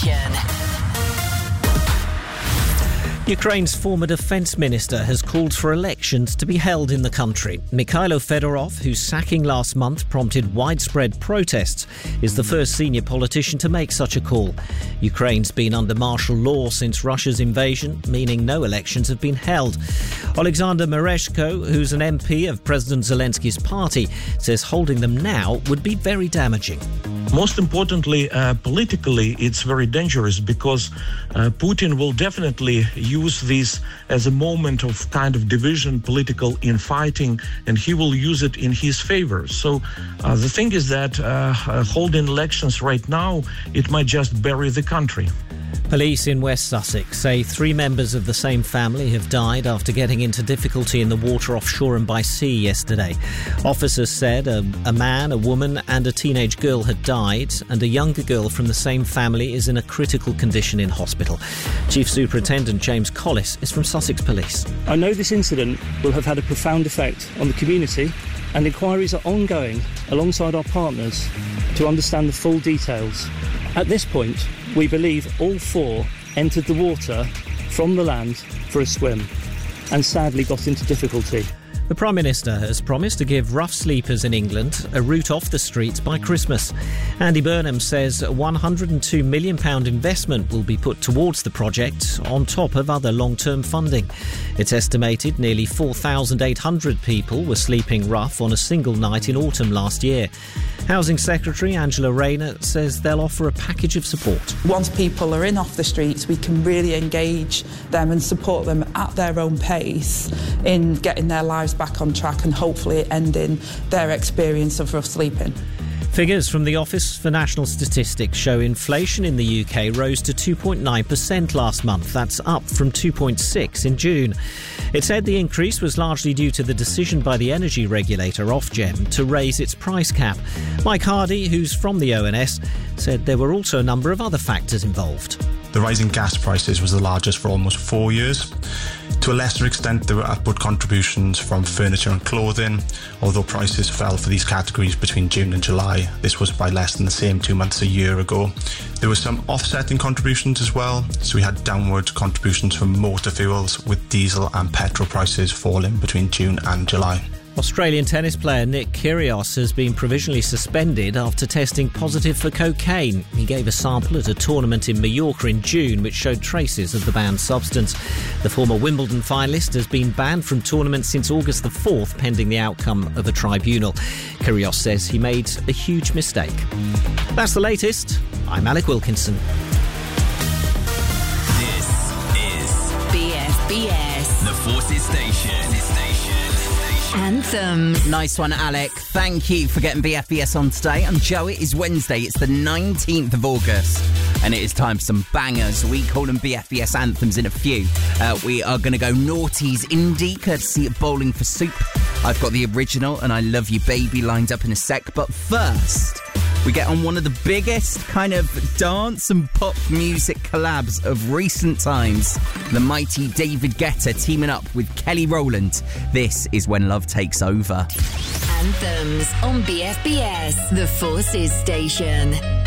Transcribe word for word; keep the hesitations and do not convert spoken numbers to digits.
Ukraine's former defence minister has called for elections to be held in the country. Mikhailo Fedorov, whose sacking last month prompted widespread protests, is the first senior politician to make such a call. Ukraine's been under martial law since Russia's invasion, meaning no elections have been held. Alexander Mereshko, who's an M P of President Zelensky's party, says holding them now would be very damaging. Most importantly, uh, politically, it's very dangerous because uh, Putin will definitely use this as a moment of kind of division, political infighting, and he will use it in his favor. So uh, the thing is that uh, uh, holding elections right now, it might just bury the country. Police in West Sussex say three members of the same family have died after getting into difficulty in the water off Shoreham by Sea yesterday. Officers said a, a man, a woman and a teenage girl had died, and a younger girl from the same family is in a critical condition in hospital. Chief Superintendent James Collis is from Sussex Police. I know this incident will have had a profound effect on the community, and inquiries are ongoing alongside our partners to understand the full details. At this point, we believe all four entered the water from the land for a swim and sadly got into difficulty. The Prime Minister has promised to give rough sleepers in England a route off the streets by Christmas. Andy Burnham says a one hundred two million pounds investment will be put towards the project on top of other long-term funding. It's estimated nearly four thousand eight hundred people were sleeping rough on a single night in autumn last year. Housing Secretary Angela Rayner says they'll offer a package of support. Once people are in off the streets, we can really engage them and support them at their own pace in getting their lives back on track and hopefully ending their experience of rough sleeping. Figures from the Office for National Statistics show inflation in the U K rose to two point nine percent last month. That's up from two point six in June. It said the increase was largely due to the decision by the energy regulator Ofgem to raise its price cap. Mike Hardy, who's from the O N S, said there were also a number of other factors involved. The rise in gas prices was the largest for almost four years. To a lesser extent, there were upward contributions from furniture and clothing. Although prices fell for these categories between June and July, this was by less than the same two months a year ago. There were some offsetting contributions as well. So we had downward contributions from motor fuels, with diesel and petrol prices falling between June and July. Australian tennis player Nick Kyrgios has been provisionally suspended after testing positive for cocaine. He gave a sample at a tournament in Mallorca in June which showed traces of the banned substance. The former Wimbledon finalist has been banned from tournaments since August the fourth, pending the outcome of a tribunal. Kyrgios says he made a huge mistake. That's the latest. I'm Alec Wilkinson. This is B F B S, the Forces Station. Anthem. Nice one, Alec. Thank you for getting B F B S on today. And Joe, it is Wednesday. It's the nineteenth of August. And it is time for some bangers. We call them B F B S anthems in a few. Uh, we are going to go noughties indie, courtesy of Bowling for Soup. I've got the original and I Love You Baby lined up in a sec. But first, we get on one of the biggest kind of dance and pop music collabs of recent times. The mighty David Guetta teaming up with Kelly Rowland. This is When Love Takes Over. Anthems on B F B S, the Forces Station.